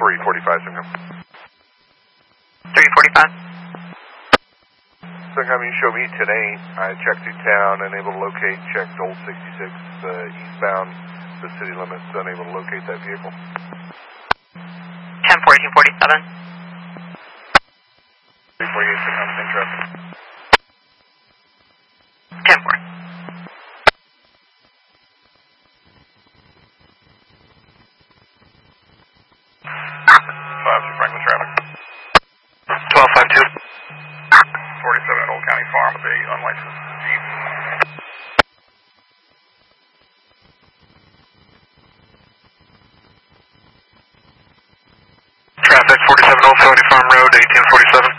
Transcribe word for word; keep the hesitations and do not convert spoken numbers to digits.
three forty-five, Simcom. three forty-five. Simcom, you show me today. I checked through town, unable to locate, checked Old sixty-six, uh, eastbound, the city limits, unable to locate that vehicle. ten fourteen forty-seven. three forty-eight, Simcom, same traffic. ten four. five two Franklin traffic. twelve five two. forty-seven at Old County Farm with a unlicensed Jeep. Traffic forty-seven Old County Farm Road, eighteen forty-seven.